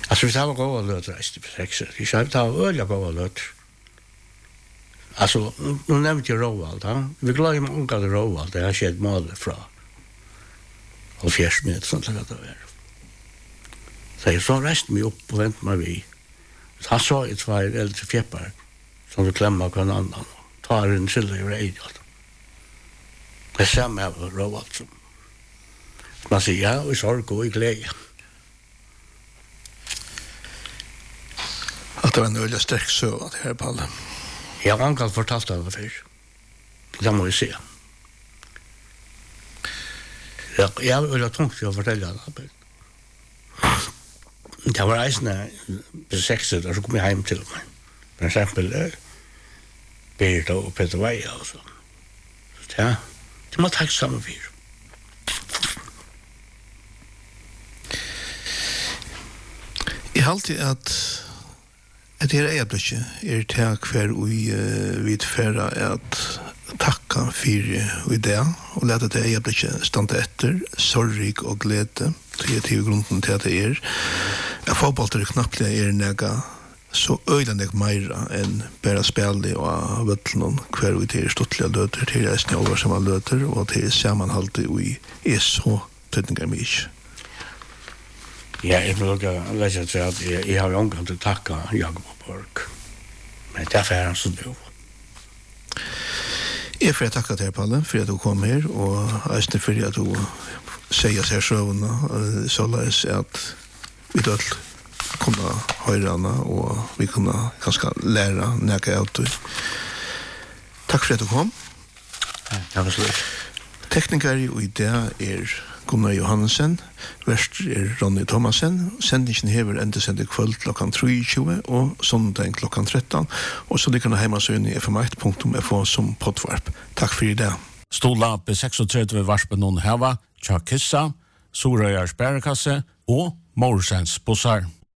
Alltså vi tar gåva löter i P6. Vi ska ta öliga gåva löter. Alltså nu nämnde jag Roald, va? Vi glömmer mig unga Roald, det har skett mål från. Och fjärsmet sånt där det var. Så jag så rest mig upp och vänt mig vi. Han sa ett två äldre fjäppar som du klämmer på en annan. Tar en silver i radiot. Det ser mig av Roald som man säger, ja, vi sorg och i glädje. Att det var en öliga stärk så att det här Palle. Jag har ankallt fortalt det för. Det må vi se. Jag vill tungt att fortälla det. Det var eisne på 60 och så kom jag hem till mig. For eksempel Birta och Peter Weija och så. Ja, det var tacksamma för. Jag har alltid att det är ögonblicket det kvar vid förra att tacka för det och låta det ögonblicket stanna efter sorg och glädje till grunden till att det är fotboll är knappt är näga så öjlandigt mera än bara spela och vattnon kvar vid det stottliga löter till det snövar som man löter och till sammanhållet i så tydningar mycket. Ja, jag vill läsa till att jag har omgått att tacka Jakob Borg. Men det är färre så då. Jag får tacka dig, Palle, för att du kom här och jag för att du säger sig själv så läs att vi då kunna höra och vi kunna kanske lära näka ut. Tack för att du kom. Ja, det var så. Tekniker i det Gunnar Johansen, verst Ronny Thomasen, sendingen hever enda sendet kvöld klokkan 23 og sondag klokkan 13, og så ligger den heimasøyen i fm1.fo som poddvarp. Takk for i det. Stola P36 varspen noen heva, Tja Kissa, Sorøyars Bærekasse og Morsens Bossar.